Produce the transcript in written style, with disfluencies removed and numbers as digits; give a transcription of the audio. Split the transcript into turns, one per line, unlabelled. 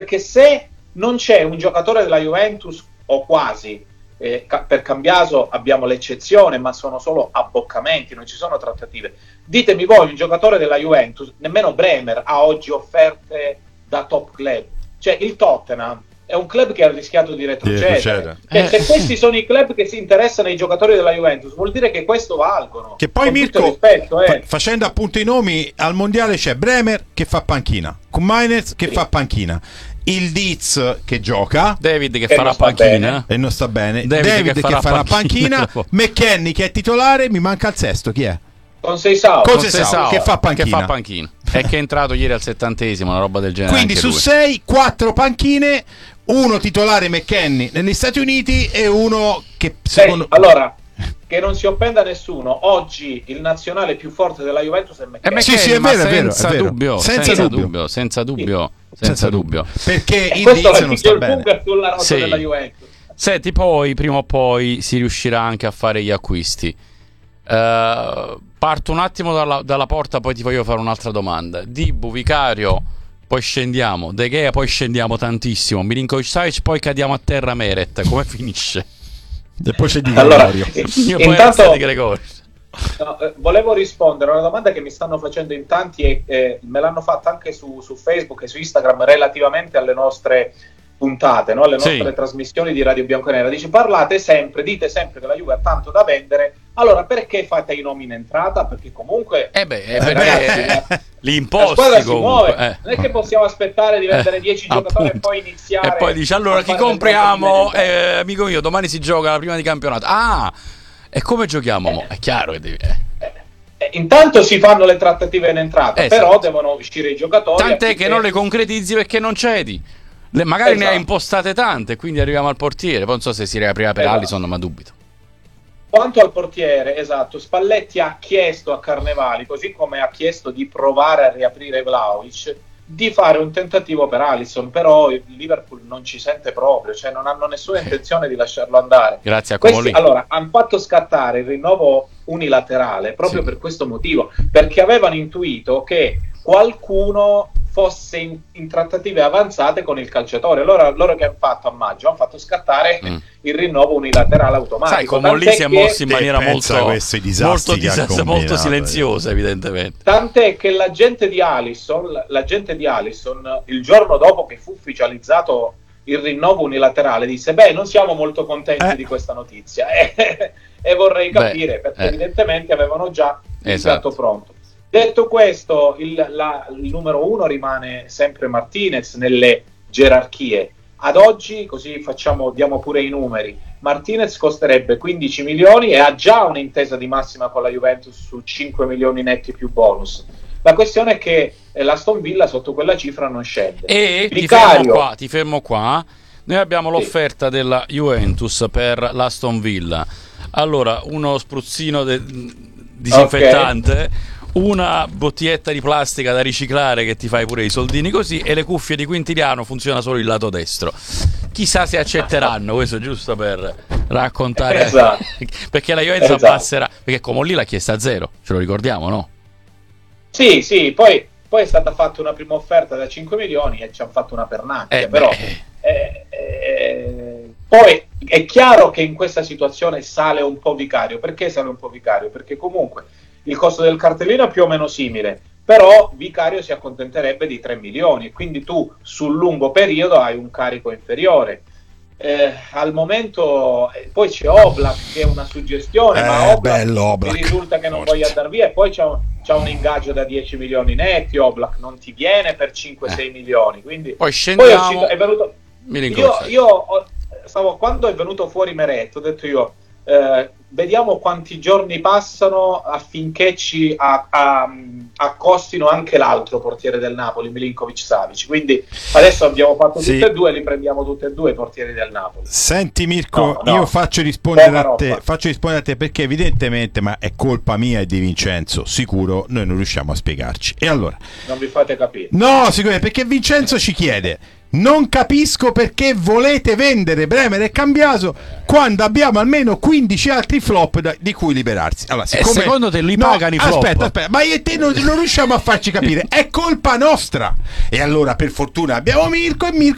perché se non c'è un giocatore della Juventus, o quasi, per Cambiaso abbiamo l'eccezione, ma sono solo abboccamenti, non ci sono trattative. Ditemi voi un giocatore della Juventus, nemmeno Bremer ha oggi offerte da top club. Cioè il Tottenham è un club che ha rischiato di retrocedere. Se questi sono i club che si interessano ai giocatori della Juventus, vuol dire che questo valgono.
Che poi, Mirko, rispetto, facendo appunto i nomi, al mondiale c'è Bremer che fa panchina, Kumainez che fa panchina, il Diz che gioca,
David che farà panchina
e non sta bene, David che farà panchina, McKennie che è titolare, mi manca il sesto, chi è?
Conceição
che fa panchina.
E che è entrato ieri al 70°, una roba del genere.
Quindi su 6, 4 panchine, uno titolare McKennie negli Stati Uniti e uno che secondo
allora, che non si offenda nessuno, oggi il nazionale più forte della Juventus è McKennie.
Sì, è vero,
senza dubbio.
Perché il Diz non sta bene
sulla rotta della Juventus.
Senti, poi prima o poi si riuscirà anche a fare gli acquisti. Parto un attimo dalla porta, poi ti voglio fare un'altra domanda. Dibu, Vicario, poi scendiamo, De Gea, poi scendiamo tantissimo, Milinkovic-Savic, poi cadiamo a terra Meret. Come finisce?
E poi c'è Di Gregorio.
Intanto, volevo rispondere a una domanda che mi stanno facendo in tanti e me l'hanno fatta anche su Facebook e su Instagram relativamente alle nostre puntate, no? Alle nostre trasmissioni di Radio Bianconera. Dice: dite sempre che la Juve ha tanto da vendere, allora perché fate i nomi in entrata? Perché comunque
perché
l'imposto, la squadra si muove, non è che possiamo aspettare di vendere 10 giocatori e poi iniziare
e poi dice allora chi compriamo, amico mio, domani si gioca la prima di campionato, e come giochiamo? È chiaro che devi
intanto si fanno le trattative in entrata, però devono uscire i giocatori,
tant'è che non le concretizzi perché non cedi. Magari ne ha impostate tante, quindi arriviamo al portiere. Poi non so se si riaprirà per Alisson, ma dubito.
Quanto al portiere, Spalletti ha chiesto a Carnevali, così come ha chiesto di provare a riaprire Vlahovic, di fare un tentativo per Alisson, però il Liverpool non ci sente proprio, cioè non hanno nessuna intenzione di lasciarlo andare.
Grazie a Comolli.
Allora, hanno fatto scattare il rinnovo unilaterale proprio per questo motivo, perché avevano intuito che qualcuno fosse in trattative avanzate con il calciatore. Allora loro che hanno fatto a maggio? Hanno fatto scattare il rinnovo unilaterale automatico.
Sai, come lì si è mosso in maniera molto silenziosa, evidentemente.
Tant'è che l'agente di Alisson, il giorno dopo che fu ufficializzato il rinnovo unilaterale, disse: non siamo molto contenti di questa notizia e vorrei capire, perché evidentemente avevano già il gatto pronto. Detto questo, il numero 1 rimane sempre Martinez nelle gerarchie. Ad oggi, così diamo pure i numeri, Martinez costerebbe 15 milioni e ha già un'intesa di massima con la Juventus su 5 milioni netti più bonus. La questione è che l'Aston Villa sotto quella cifra non scende.
E ti fermo qua. Noi abbiamo l'offerta della Juventus per l'Aston Villa. Allora, uno spruzzino disinfettante, una bottiglietta di plastica da riciclare che ti fai pure i soldini così, e le cuffie di Quintiliano, funziona solo il lato destro. Chissà se accetteranno, questo giusto per raccontare, perché la Juventus passerà, perché Comolli l'ha chiesta a 0, ce lo ricordiamo, no?
Sì, poi è stata fatta una prima offerta da 5 milioni e ci hanno fatto una pernacchia, però poi è chiaro che in questa situazione sale un po' Vicario. Perché sale un po' Vicario? Perché comunque il costo del cartellino è più o meno simile, però Vicario si accontenterebbe di 3 milioni e quindi tu sul lungo periodo hai un carico inferiore. Al momento poi c'è Oblak che è una suggestione, ma Oblak mi risulta che non voglia andare via, e poi c'ha un ingaggio da 10 milioni netti. Oblak non ti viene per 5-6 milioni, quindi
poi scendiamo.
È venuto, quando è venuto fuori Meret, ho detto vediamo quanti giorni passano affinché ci accostino anche l'altro portiere del Napoli, Milinkovic-Savic. Quindi adesso abbiamo fatto tutte e due, li prendiamo tutte e due i portieri del Napoli.
Senti Mirko, io faccio rispondere a te perché evidentemente, ma è colpa mia e di Vincenzo, sicuro noi non riusciamo a spiegarci. E allora
non vi fate capire?
No, sicuramente, perché Vincenzo ci chiede: non capisco perché volete vendere Bremer e Cambiaso quando abbiamo almeno 15 altri flop di cui liberarsi. Allora,
secondo te li pagano i flop?
Aspetta, ma io e te non riusciamo a farci capire. È colpa nostra. E allora per fortuna abbiamo Mirko, e Mirko